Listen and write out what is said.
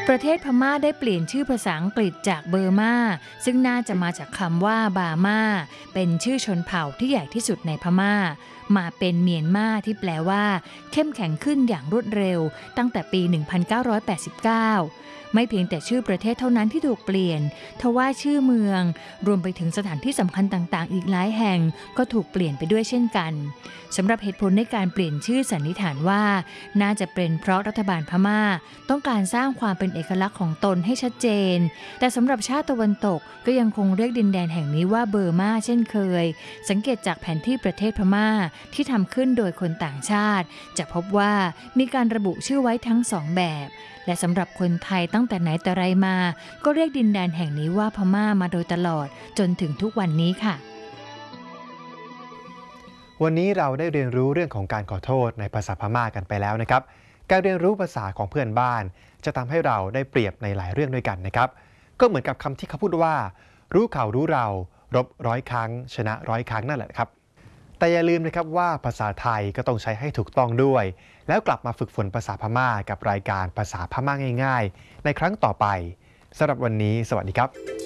ประเทศพม่าได้เปลี่ยนชื่อภาษาอังกฤษจากเบอร์มาซึ่งน่าจะมาจากคำว่าบาม่าเป็นชื่อชนเผ่าที่ใหญ่ที่สุดในพม่ามาเป็นเมียนมาที่แปลว่าเข้มแข็งขึ้นอย่างรวดเร็วตั้งแต่ปี 1989 ไม่เพียงแต่ชื่อประเทศเท่านั้นที่ถูกเปลี่ยนทว่าชื่อเมืองรวมไปถึงสถานที่สำคัญต่างๆอีกหลายแห่งก็ถูกเปลี่ยนไปด้วยเช่นกันสำหรับเหตุผลในการเปลี่ยนชื่อสันนิษฐานว่าน่าจะเป็นเพราะรัฐบาลพม่าต้องการสร้างความเป็นเอกลักษณ์ของตนให้ชัดเจนแต่สำหรับชาติตะวันตกก็ยังคงเรียกดินแดนแห่งนี้ว่าเบอร์มาเช่นเคยสังเกตจากแผนที่ประเทศพม่าที่ทำขึ้นโดยคนต่างชาติจะพบว่ามีการระบุชื่อไว้ทั้งสองแบบและสำหรับคนไทยตั้งแต่ไหนแต่ไรมาก็เรียกดินแดนแห่งนี้ว่าพม่ามาโดยตลอดจนถึงทุกวันนี้ค่ะวันนี้เราได้เรียนรู้เรื่องของการขอโทษในภาษาพม่ากันไปแล้วนะครับการเรียนรู้ภาษาของเพื่อนบ้านจะทำให้เราได้เปรียบในหลายเรื่องด้วยกันนะครับก็เหมือนกับคำที่เขาพูดว่ารู้เขารู้เรารบ100 ครั้งชนะ100 ครั้งนั่นแหละครับแต่อย่าลืมนะครับว่าภาษาไทยก็ต้องใช้ให้ถูกต้องด้วยแล้วกลับมาฝึกฝนภาษาพม่ากับรายการภาษาพม่าง่ายๆในครั้งต่อไปสำหรับวันนี้สวัสดีครับ